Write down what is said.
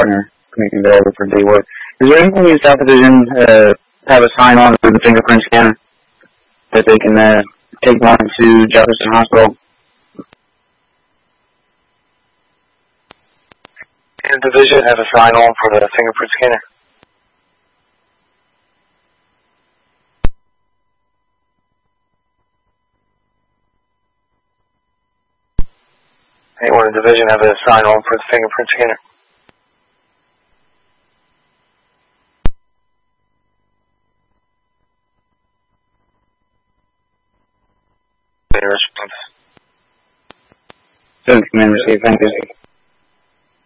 partner coming available for day work. Is there anything in South Division have a sign on with the fingerprint scanner that they can take on to Jefferson Hospital? Does the division have a sign on for the fingerprint scanner? Anyone in the division have a sign on for the fingerprint scanner? Any response? Command received. Thank you.